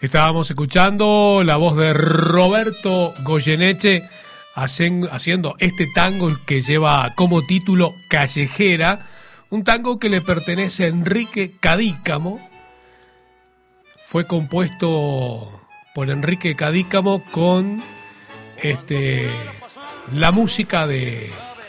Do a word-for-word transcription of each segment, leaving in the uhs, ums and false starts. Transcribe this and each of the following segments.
Estábamos escuchando la voz de Roberto Goyeneche haciendo este tango que lleva como título Callejera, un tango que le pertenece a Enrique Cadícamo. Fue compuesto por Enrique Cadícamo con este, la música de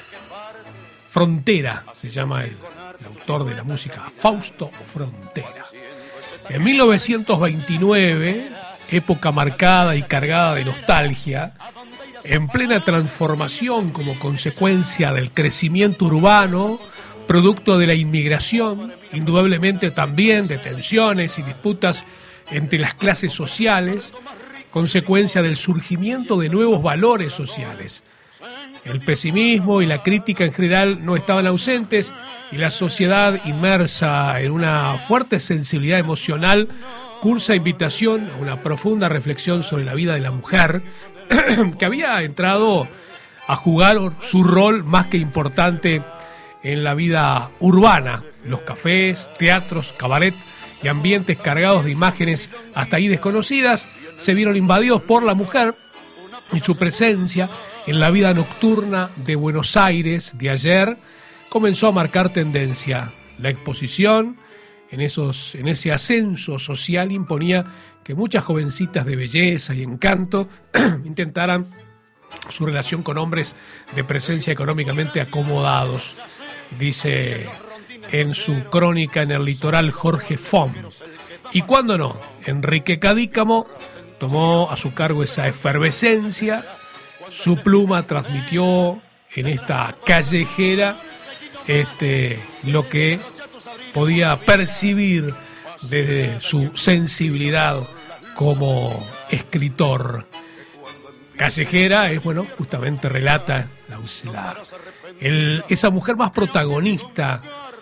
Frontera, se llama el, el autor de la música, Fausto Frontera. En mil novecientos veintinueve, época marcada y cargada de nostalgia, en plena transformación como consecuencia del crecimiento urbano, producto de la inmigración, indudablemente también de tensiones y disputas entre las clases sociales, consecuencia del surgimiento de nuevos valores sociales. El pesimismo y la crítica en general no estaban ausentes y la sociedad, inmersa en una fuerte sensibilidad emocional, cursa invitación a una profunda reflexión sobre la vida de la mujer, que había entrado a jugar su rol más que importante en la vida urbana. Los cafés, teatros, cabaret y ambientes cargados de imágenes hasta ahí desconocidas se vieron invadidos por la mujer, y su presencia en la vida nocturna de Buenos Aires de ayer comenzó a marcar tendencia. La exposición en, esos, en ese ascenso social imponía que muchas jovencitas de belleza y encanto intentaran su relación con hombres de presencia económicamente acomodados, dice en su crónica en el litoral Jorge Font. Y cuándo no, Enrique Cadícamo tomó a su cargo esa efervescencia, su pluma transmitió en esta callejera este, lo que podía percibir desde su sensibilidad como escritor. Callejera es, bueno, justamente relata la, la, el, esa mujer más protagonista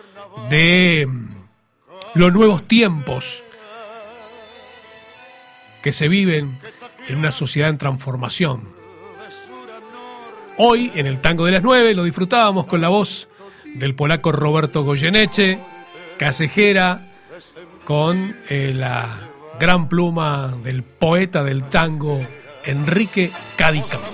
de los nuevos tiempos que se viven en una sociedad en transformación. Hoy, en el Tango de las Nueve, lo disfrutábamos con la voz del polaco Roberto Goyeneche, Callejera, con eh, la gran pluma del poeta del tango Enrique Cadícamo.